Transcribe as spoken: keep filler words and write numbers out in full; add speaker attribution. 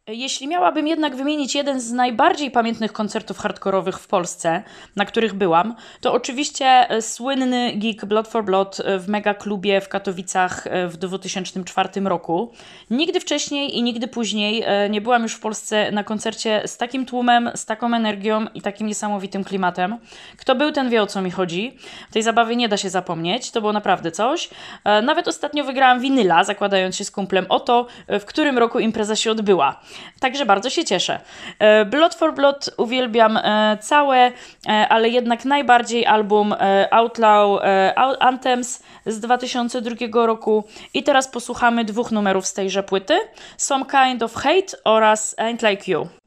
Speaker 1: Jeśli miałabym jednak wymienić jeden z najbardziej pamiętnych koncertów hardkorowych w Polsce, na których byłam, to oczywiście e, słynny gig Blood for Blood e, w Megaklubie w Katowicach e, w dwa tysiące czwartym roku. Nigdy wcześniej i nigdy później e, nie byłam już w Polsce na koncercie z takim tłumem, z taką energią i takim niesamowitym klimatem. Kto był, ten wie, o co mi chodzi. Tej zabawy nie da się zapomnieć, to było naprawdę coś. E, Nawet ostatnio wygrałam winyla, zakładając się z kumplem o to, e, w którym roku impreza się odbyła. Także bardzo się cieszę. E, Blood for Blood uwielbiam e, całe, e, ale jednak najbardziej album e, Outlaw e, Out- Anthems z dwa tysiące drugiego roku. I teraz posłuchamy dwóch numerów z tejże płyty. Some Kind of Hate oraz Ain't Like You.